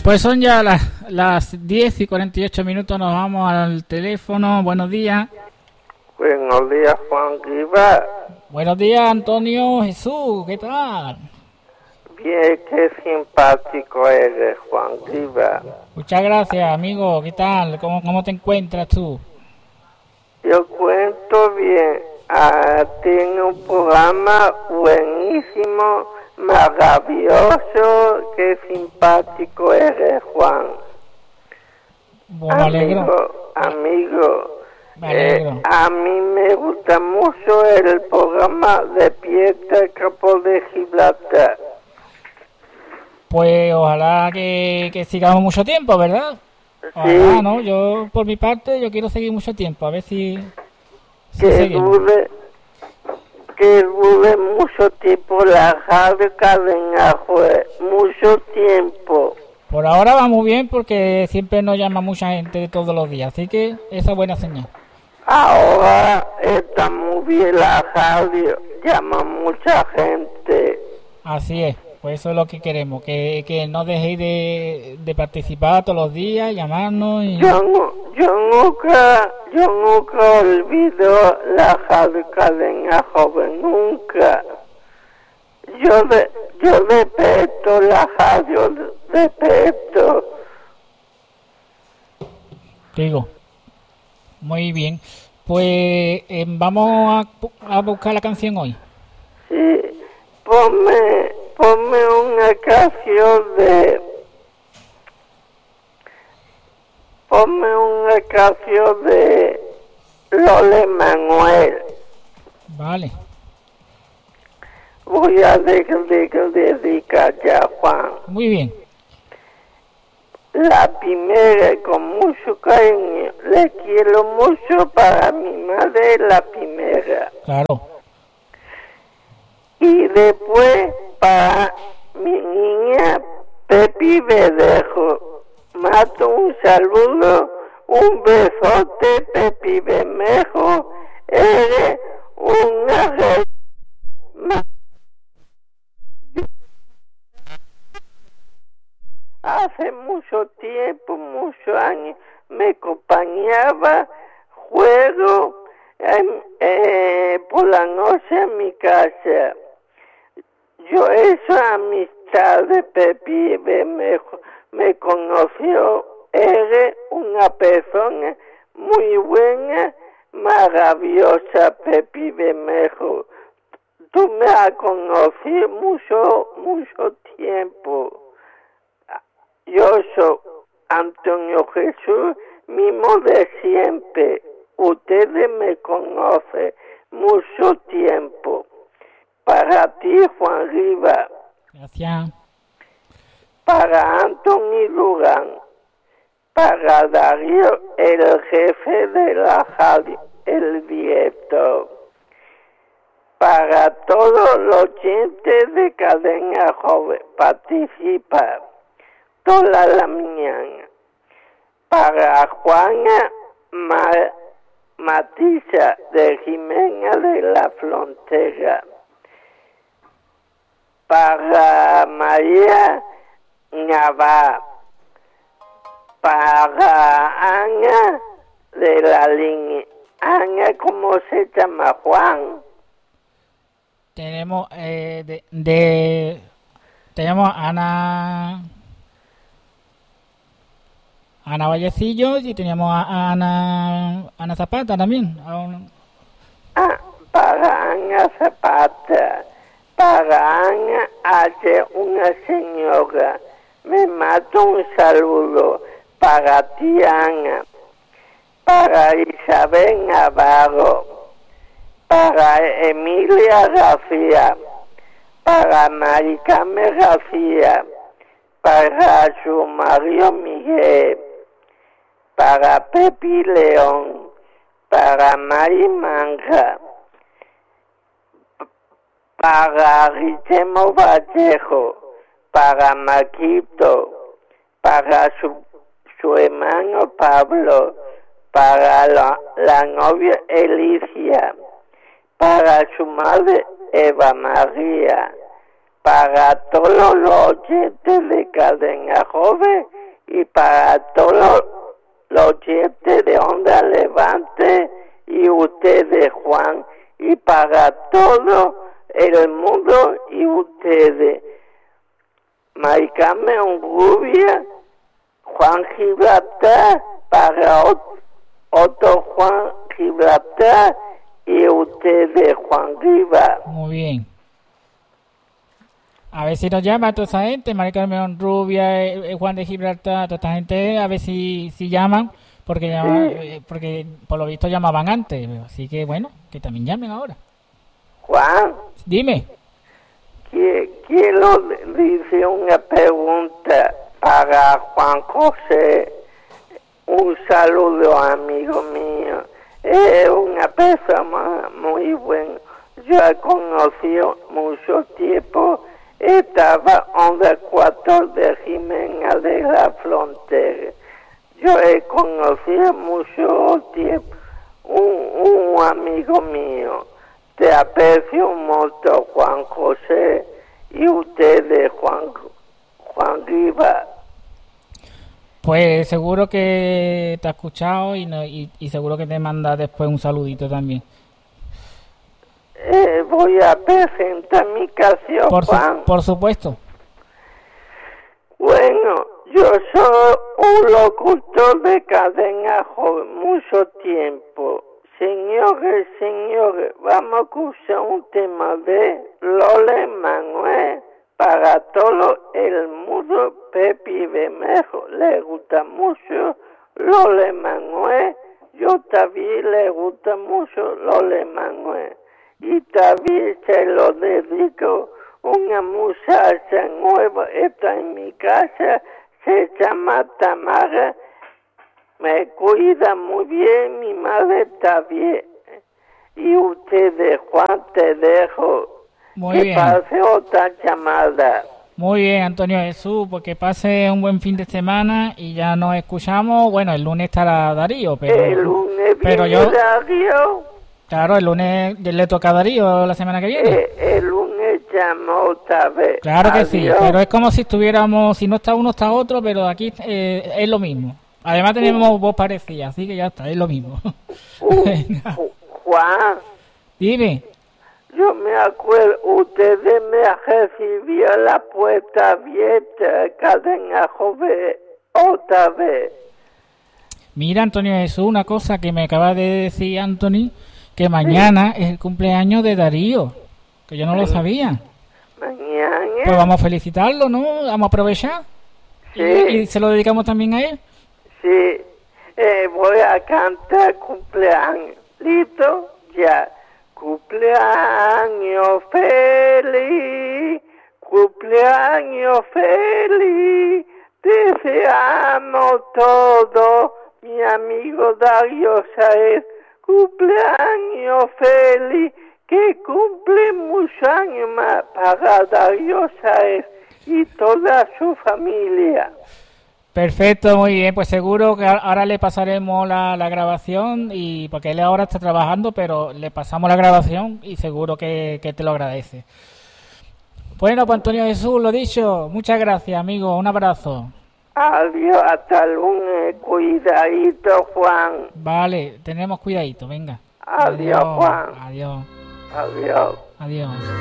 Pues son ya las 10:48, nos vamos al teléfono. Buenos días. Buenos días, Juan Riva. Buenos días, Antonio Jesús, ¿qué tal? Bien, qué simpático eres, Juan Riva. Muchas gracias, amigo, ¿qué tal? ¿Cómo te encuentras tú? Yo cuento bien. Tiene un programa buenísimo, maravilloso. Qué simpático eres, Juan. Bueno, me alegro. Amigo. Me alegro. A mí me gusta mucho el programa de Piedra Capo de Gibraltar. Pues ojalá que sigamos mucho tiempo, ¿verdad? Ojalá, Sí. ¿no? Yo, por mi parte, yo quiero seguir mucho tiempo, a ver si Que seguimos. dure mucho tiempo la radio Cadena Juez, mucho tiempo. Por ahora va muy bien porque siempre nos llama mucha gente de todos los días, así que esa es buena señal. Ahora está muy bien la radio, llama mucha gente. Así es, pues eso es lo que queremos, que no dejéis de participar todos los días, llamarnos y... Yo nunca olvido la radio Cadena Joven, nunca. Yo respeto la radio, respeto. Digo, muy bien, pues vamos a buscar la canción hoy. Sí, ponme una canción de... Lola Manuel. Vale. Voy a dedicar ya, Juan. Muy bien. La primera, con mucho cariño, le quiero mucho para mi madre, la primera. Claro. Y después para mi niña Pepi Verdejo. Mato un saludo, un besote, Pepi Bermejo. Eres una hace mucho tiempo, muchos años, me acompañaba, juego por la noche en mi casa. Yo esa amistad de Pepi me conoció, eres una persona muy buena, maravillosa, Pepi Bermejo. Tú me has conocido mucho tiempo. Yo soy Antonio Jesús, mismo de siempre. Ustedes me conocen mucho tiempo. Para ti, Juan Riva. Gracias. Para Antonio Durán. Para Darío, el jefe de la radio, el director. Para todos los oyentes de Cadena Joven, participar toda la mañana. Para Juana Matisa de Jimena de la Frontera. Para María Navarro. Para Ana de la línea. Ana, ¿cómo se llama? Juan. Tenemos tenemos a Ana Vallecillo y teníamos a Ana Zapata también. Para Ana Zapata. Para Ana hace una señora. Me mando un saludo para ti, Ana. Para Isabel Navarro. Para Emilia García. Para Maricame García. Para su Mario Miguel. Para Pepi León. Para Mari Manga. Para Guillermo Vallejo. Para Maquito. Para su hermano Pablo. Para la novia Elicia. Para su madre Eva María. Para todos los oyentes de Cadena Joven y para todos los oyentes de Onda Levante y ustedes, Juan, y para todo el mundo y ustedes. Mari Carmen Rubia, Juan Gibraltar, para otro Juan Gibraltar y ustedes, Juan Riva. Muy bien. A ver si nos llama toda esa gente, Mari Carmen Rubia, Juan de Gibraltar, toda esta gente, a ver si llaman, porque porque por lo visto llamaban antes, así que bueno, que también llamen ahora. Juan, Dime. quiero decir una pregunta para Juan José. Un saludo, amigo mío. Es una persona muy buena. Yo he conocido mucho tiempo. Estaba en el cuarto de Jimena de la Frontera. Yo he conocido mucho tiempo un amigo mío. Te aprecio un montón, Juan José, y ustedes, Juan Riva. Pues seguro que te ha escuchado y seguro que te manda después un saludito también. Voy a presentar mi canción, Juan. Por supuesto. Bueno, yo soy un locutor de Cadena Joven mucho tiempo. Señores, vamos a escuchar un tema de Lola Manuel para todo el mundo. Pepi Bermejo le gusta mucho Lola Manuel. Yo también le gusta mucho Lola Manuel. Y también se lo dedico una muchacha nueva, está en mi casa, se llama Tamara. Me cuida muy bien, mi madre está bien. Y ustedes, Juan, te dejo. Muy bien. Pase otra llamada. Muy bien, Antonio Jesús, pues que pase un buen fin de semana y ya nos escuchamos. Bueno, el lunes estará Darío, pero... El lunes viene Darío. Claro, el lunes le toca a Darío la semana que viene. El lunes llamo otra vez. Claro que Adiós. sí, pero es como si estuviéramos, si no está uno está otro, pero aquí es lo mismo. Además tenemos voz parecida, así que ya está, es lo mismo. Juan. Dime. Yo me acuerdo, ustedes me recibieron la puerta abierta, Cadena Joven, otra vez. Mira, Antonio Jesús, una cosa que me acaba de decir Anthony, que mañana es el cumpleaños de Darío, que yo no lo sabía. Mañana. Pues vamos a felicitarlo, ¿no? Vamos a aprovechar. Sí. ¿Y se lo dedicamos también a él? Sí. Voy a cantar cumpleaños. ¿Listo? Ya. Cumpleaños feliz, cumpleaños feliz, deseamos todo, mi amigo Darío Sáez, cumpleaños feliz, que cumple muchos años más para Darío Sáez y toda su familia. Perfecto, muy bien, pues seguro que ahora le pasaremos la grabación, y porque él ahora está trabajando, pero le pasamos la grabación y seguro que te lo agradece. Bueno, pues Antonio Jesús, lo dicho, muchas gracias, amigo, un abrazo. Adiós, hasta el lunes, cuidadito, Juan. Vale, tenemos cuidadito, venga. Adiós, Juan. Adiós. Adiós. Adiós.